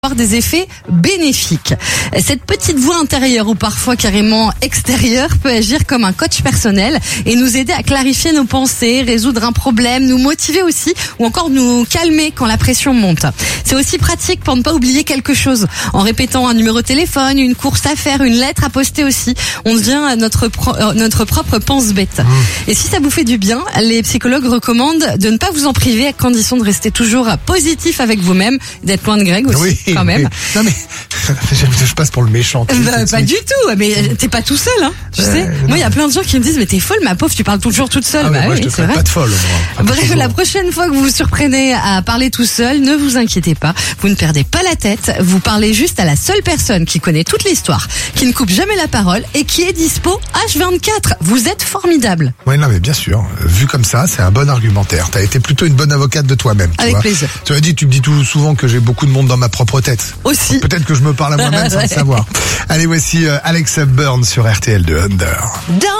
avoir des effets bénéfiques. Cette petite voix intérieure ou parfois carrément extérieure peut agir comme un coach personnel et nous aider à clarifier nos pensées, résoudre un problème, nous motiver aussi ou encore nous calmer quand la pression monte. C'est aussi pratique pour ne pas oublier quelque chose. En répétant un numéro de téléphone, une course à faire, une lettre à poster aussi, on devient notre propre pense-bête. Et si ça vous fait du bien, les psychologues recommandent de ne pas vous en priver à condition de rester toujours positif avec vous-même, d'être loin de Greg aussi. Oui, quand même. Non mais je passe pour le méchant. Pas du tout, mais t'es pas tout seul, hein. Tu sais. Moi, il y a plein de gens qui me disent mais t'es folle, ma pauvre, tu parles toujours toute seule. Ah, moi, je te c'est fais vrai. pas de folle, moi. Bref, la prochaine fois que vous vous surprenez à parler tout seul, ne vous inquiétez pas. Vous ne perdez pas la tête. Vous parlez juste à la seule personne qui connaît toute l'histoire, qui ne coupe jamais la parole et qui est dispo H24. Vous êtes formidable. Oui, non, mais bien sûr. Vu comme ça, c'est un bon argumentaire. T'as été plutôt une bonne avocate de toi-même. Avec plaisir. Tu me dis tout souvent que j'ai beaucoup de monde dans ma propre tête. Aussi. Peut-être que je me parle à moi-même sans le savoir. Allez, voici Alexa Burns sur RTL de Under.